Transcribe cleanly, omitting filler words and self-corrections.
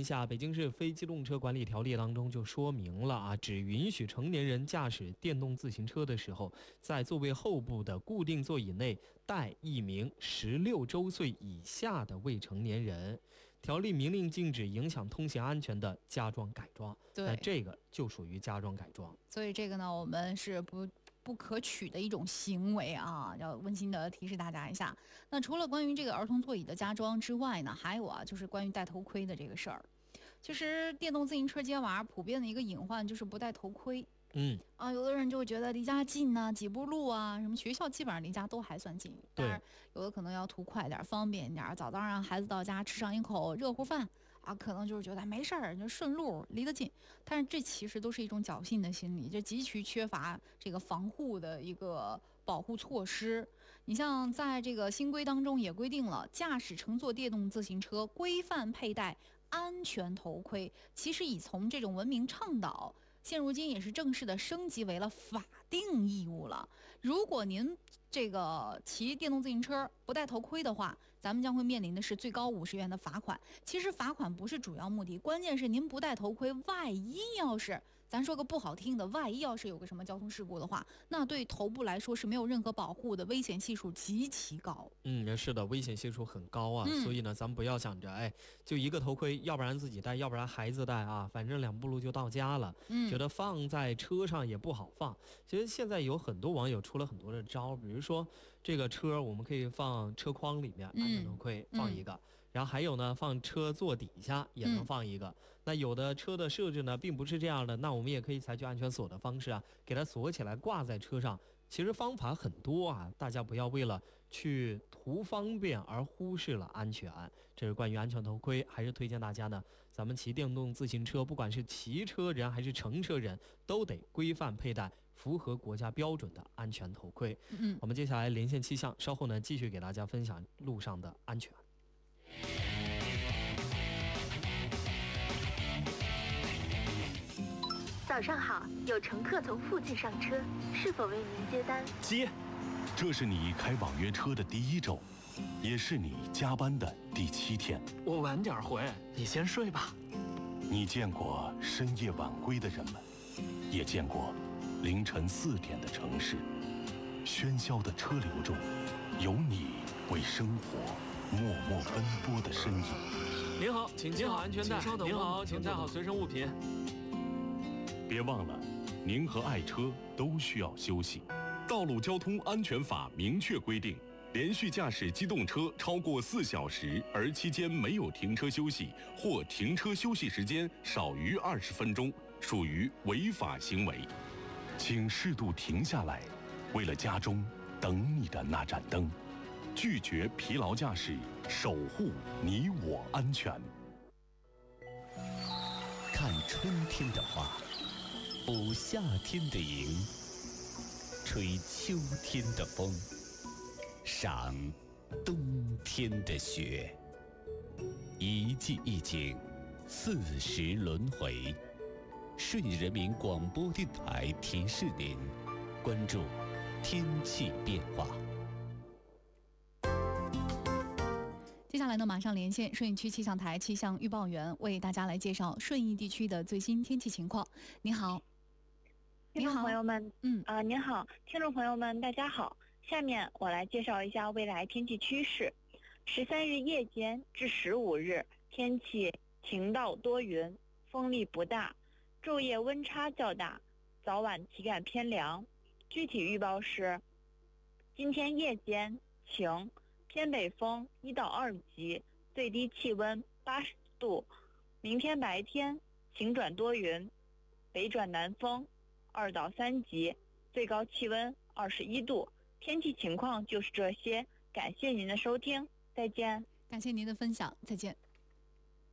下，北京市非机动车管理条例当中就说明了啊，只允许成年人驾驶电动自行车的时候，在座位后部的固定座椅内带一名16周岁以下的未成年人。条例明令禁止影响通行安全的加装改装，那这个就属于加装改装。 所以这个呢，我们是不可取的一种行为啊，要温馨的提示大家一下。那除了关于这个儿童座椅的加装之外呢，还有啊，就是关于戴头盔的这个事儿。其实电动自行车街娃普遍的一个隐患就是不戴头盔。有的人就会觉得离家近呢，几步路啊，什么学校基本上离家都还算近，但是有的可能要图快点、方便点，早早让孩子到家吃上一口热乎饭啊，可能就是觉得没事儿，就顺路离得近。但是这其实都是一种侥幸的心理，就极其缺乏这个防护的一个保护措施。你像在这个新规当中也规定了，驾驶乘坐电动自行车规范佩戴安全头盔，其实已从这种文明倡导，现如今也是正式的升级为了法定义务了。如果您这个骑电动自行车不戴头盔的话，咱们将会面临的是最高50元的罚款。其实罚款不是主要目的，关键是您不戴头盔，万一要是咱说个不好听的，万一要是有个什么交通事故的话，那对头部来说是没有任何保护的，危险系数极其高。 是的，危险系数很高啊。所以呢，咱们不要想着就一个头盔，要不然自己戴，要不然孩子戴啊，反正2步路就到家了。觉得放在车上也不好放。其实现在有很多网友出了很多的招，比如说这个车我们可以放车筐里面，安全头盔放一个，然后还有呢放车座底下也能放一个。那有的车的设置呢并不是这样的，那我们也可以采取安全锁的方式啊，给它锁起来挂在车上。其实方法很多啊，大家不要为了去图方便而忽视了安全。这是关于安全头盔，还是推荐大家呢，咱们骑电动自行车，不管是骑车人还是乘车人，都得规范佩戴符合国家标准的安全头盔。我们接下来连线气象，稍后呢继续给大家分享路上的安全。 早上好，有乘客从附近上车，是否为您接单？ 接。这是你开网约车的第1周，也是你加班的第7天。 我晚点回，你先睡吧。 你见过深夜晚归的人们，也见过凌晨4点的城市。喧嚣的车流中，有你为生活默默奔波的身影。 您好，请系好安全带。您好，请带好随身物品。 别忘了，您和爱车都需要休息。道路交通安全法明确规定，连续驾驶机动车超过4小时，而期间没有停车休息，或停车休息时间少于20分钟，属于违法行为。请适度停下来，为了家中等你的那盏灯。拒绝疲劳驾驶，守护你我安全。 看春天的花，捕夏天的萤，吹秋天的风，赏冬天的雪。一季一景，40轮回。顺义人民广播电台提示您，关注天气变化。 接下来呢，马上连线顺义区气象台气象预报员，为大家来介绍顺义地区的最新天气情况。你好， 听众朋友们，您好，听众朋友们，大家好。下面我来介绍一下未来天气趋势。13日夜间至15日，天气晴到多云，风力不大，昼夜温差较大，早晚体感偏凉。具体预报是：今天夜间晴，偏北风1到2级，最低气温80度。明天白天晴转多云，北转南风2到3级，最高气温21度。天气情况就是这些，感谢您的收听，再见。 感谢您的分享，再见。